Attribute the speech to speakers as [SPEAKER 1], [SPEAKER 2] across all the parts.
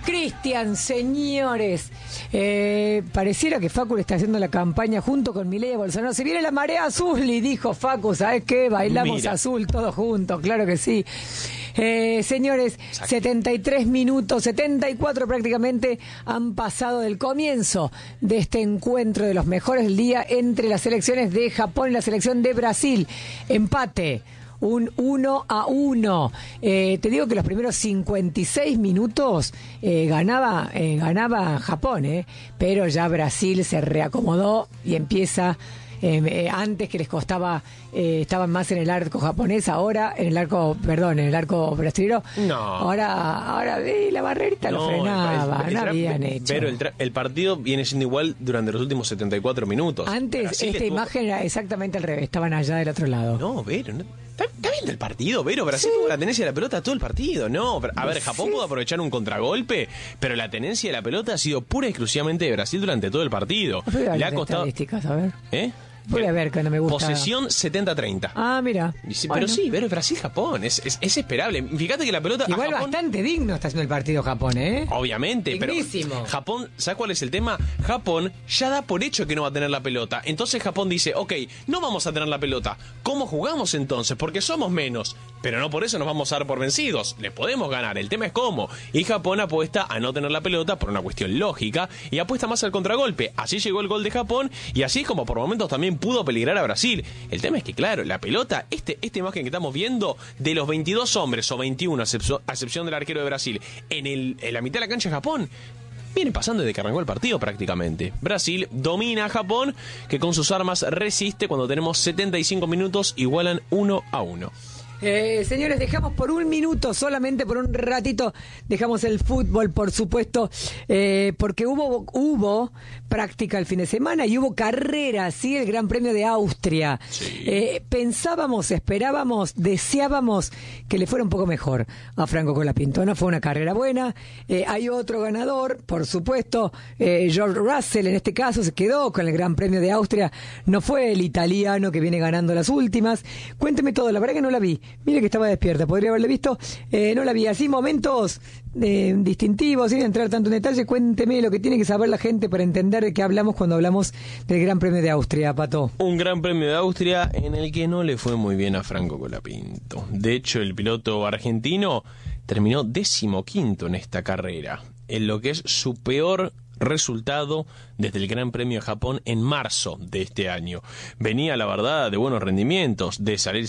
[SPEAKER 1] Cristian, señores, pareciera que Facu le está haciendo la campaña junto con Milei y Bolsonaro. Se viene la marea azul y dijo Facu, ¿sabes qué? Bailamos azul todos juntos, claro que sí. Señores, exacto. 73 minutos, 74 prácticamente han pasado del comienzo de este encuentro de los mejores del día entre las selecciones de Japón y la selección de Brasil. Empate. Un 1-1. Te digo que los primeros 56 minutos ganaba Japón, pero ya Brasil se reacomodó y empieza. Antes que les costaba, estaban más en el arco japonés, ahora en el arco brasilero.
[SPEAKER 2] No.
[SPEAKER 1] Ahora la barrerita lo frenaba, no habían hecho.
[SPEAKER 2] Pero el partido viene siendo igual durante los últimos 74 minutos.
[SPEAKER 1] Antes Brasil imagen era exactamente al revés, estaban allá del otro lado.
[SPEAKER 2] No, Vero, ¿Está viendo el partido, Vero? Brasil tuvo la tenencia de la pelota todo el partido, ¿no? A ver, Japón pudo aprovechar un contragolpe, pero la tenencia de la pelota ha sido pura y exclusivamente de Brasil durante todo el partido.
[SPEAKER 1] Le ha costado... estadísticas, a ver.
[SPEAKER 2] ¿Eh?
[SPEAKER 1] Voy a ver que no me gusta.
[SPEAKER 2] Posesión 70-30.
[SPEAKER 1] Ah, mira.
[SPEAKER 2] Sí, bueno. Pero sí, pero Brasil-Japón es esperable. Fíjate que la pelota.
[SPEAKER 1] Igual
[SPEAKER 2] Japón,
[SPEAKER 1] bastante digno está haciendo el partido Japón, ¿eh?
[SPEAKER 2] Obviamente,
[SPEAKER 1] dignísimo.
[SPEAKER 2] Pero Japón, ¿sabes cuál es el tema? Japón ya da por hecho que no va a tener la pelota. Entonces Japón dice, ok, no vamos a tener la pelota. ¿Cómo jugamos entonces? Porque somos menos. Pero no por eso nos vamos a dar por vencidos. Les podemos ganar. El tema es cómo. Y Japón apuesta a no tener la pelota por una cuestión lógica y apuesta más al contragolpe. Así llegó el gol de Japón y así es como por momentos también pudo peligrar a Brasil. El tema es que, claro, la pelota, esta imagen que estamos viendo, de los 22 hombres o 21, a excepción del arquero de Brasil, en la mitad de la cancha de Japón, viene pasando desde que arrancó el partido prácticamente. Brasil domina a Japón, que con sus armas resiste. Cuando tenemos 75 minutos, igualan 1-1.
[SPEAKER 1] Señores, dejamos por un minuto, solamente por un ratito, dejamos el fútbol, por supuesto, porque hubo práctica el fin de semana y hubo carrera, ¿sí? El Gran Premio de Austria.
[SPEAKER 2] Sí.
[SPEAKER 1] Pensábamos, esperábamos, deseábamos que le fuera un poco mejor a Franco Colapinto. No fue una carrera buena. Hay otro ganador, por supuesto, George Russell en este caso se quedó con el Gran Premio de Austria. No fue el italiano que viene ganando las últimas. Cuénteme todo, la verdad que no la vi. Mire que estaba despierta, podría haberle visto. No la vi. Así momentos distintivos, sin entrar tanto en detalle. Cuénteme lo que tiene que saber la gente para entender de qué hablamos cuando hablamos del Gran Premio de Austria, Pato.
[SPEAKER 2] Un Gran Premio de Austria en el que no le fue muy bien a Franco Colapinto. De hecho, el piloto argentino terminó 15º en esta carrera, en lo que es su peor resultado desde el Gran Premio de Japón en marzo de este año. Venía, la verdad, de buenos rendimientos, de salir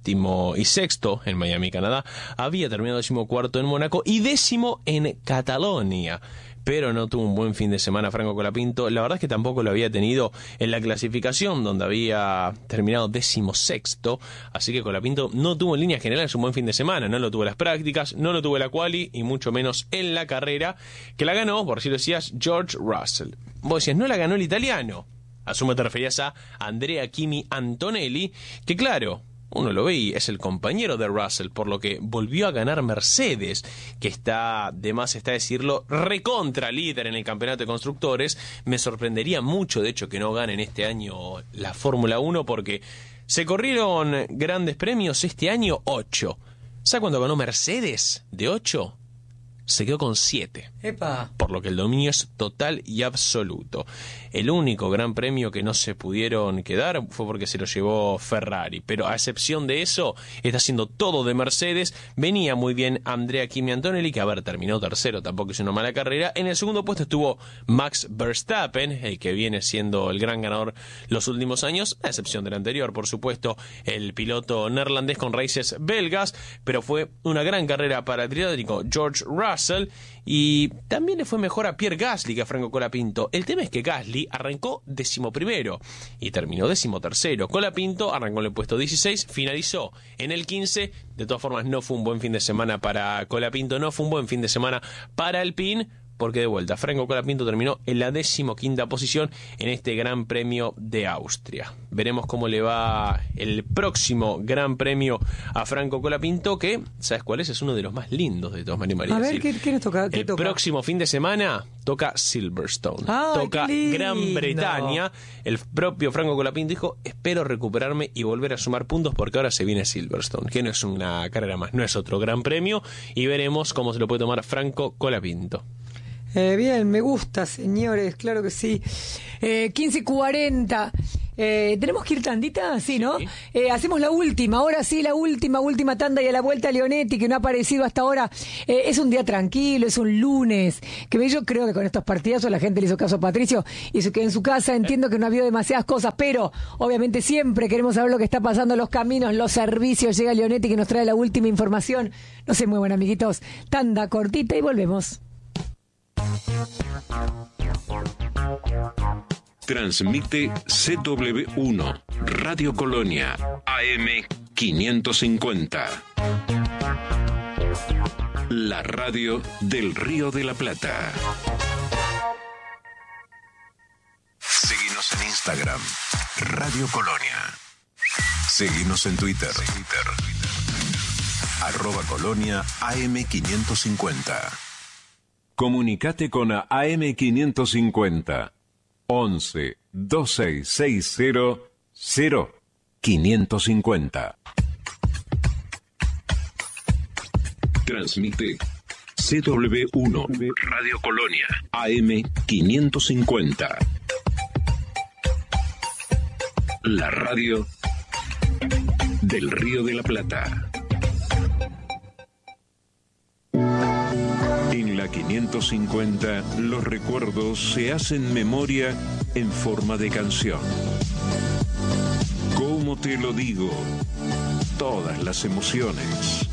[SPEAKER 2] 7º y 6º en Miami, Canadá. Había terminado 14º en Mónaco y 10º en Cataluña. Pero no tuvo un buen fin de semana Franco Colapinto. La verdad es que tampoco lo había tenido en la clasificación, donde había terminado 16º. Así que Colapinto no tuvo en líneas generales un buen fin de semana. No lo tuvo en las prácticas, no lo tuvo en la quali y mucho menos en la carrera, que la ganó, por si lo decías, George Russell. Vos decías, no la ganó el italiano. Asumo te referías a Andrea Kimi Antonelli, que claro, uno lo ve y es el compañero de Russell, por lo que volvió a ganar Mercedes, que está, de más está decirlo, recontra líder en el campeonato de constructores. Me sorprendería mucho, de hecho, que no ganen este año la Fórmula 1, porque se corrieron grandes premios este año 8. ¿Sabe cuándo ganó Mercedes de 8? Se quedó con 7.
[SPEAKER 1] ¡Epa!
[SPEAKER 2] Por lo que el dominio es total y absoluto. El único gran premio que no se pudieron quedar fue porque se lo llevó Ferrari. Pero a excepción de eso, está haciendo todo de Mercedes. Venía muy bien Andrea Kimi Antonelli, que terminó tercero, tampoco es una mala carrera. En el segundo puesto estuvo Max Verstappen, el que viene siendo el gran ganador los últimos años, a excepción del anterior, por supuesto, el piloto neerlandés con raíces belgas. Pero fue una gran carrera para el británico George Russell. Y también le fue mejor a Pierre Gasly que a Franco Colapinto. El tema es que Gasly arrancó 11º y terminó 13º. Colapinto arrancó en el puesto 16, finalizó en el 15. De todas formas, no fue un buen fin de semana para Colapinto, no fue un buen fin de semana para Alpine, porque de vuelta Franco Colapinto terminó en la 15ª posición en este Gran Premio de Austria. Veremos cómo le va el próximo Gran Premio a Franco Colapinto, que, ¿sabes cuál es? Es uno de los más lindos de todos, María.
[SPEAKER 1] A ver, ¿qué nos toca?
[SPEAKER 2] El próximo fin de semana toca Silverstone, toca Gran Bretaña. El propio Franco Colapinto dijo, espero recuperarme y volver a sumar puntos porque ahora se viene Silverstone, que no es una carrera más, no es otro Gran Premio, y veremos cómo se lo puede tomar Franco Colapinto.
[SPEAKER 1] Bien, me gusta, señores, claro que sí. 15:40. ¿Tenemos que ir tandita? Sí, ¿no? Hacemos la última, ahora sí, la última tanda, y a la vuelta Leonetti, que no ha aparecido hasta ahora. Es un día tranquilo, es un lunes, que yo creo que con estos partidazos la gente le hizo caso a Patricio y se quedó en su casa. Entiendo que no ha habido demasiadas cosas, pero obviamente siempre queremos saber lo que está pasando en los caminos, los servicios. Llega Leonetti, que nos trae la última información. No se muevan, amiguitos. Tanda cortita y volvemos.
[SPEAKER 3] Transmite CW1 Radio Colonia AM 550. La radio del Río de la Plata. Seguinos en Instagram, Radio Colonia. Seguinos en Twitter. @Colonia AM 550. Comunicate con AM 550. 11 2660 0550. Transmite CW1 Radio Colonia AM 550. La radio del Río de la Plata. En la 550, los recuerdos se hacen memoria en forma de canción. ¿Cómo te lo digo? Todas las emociones.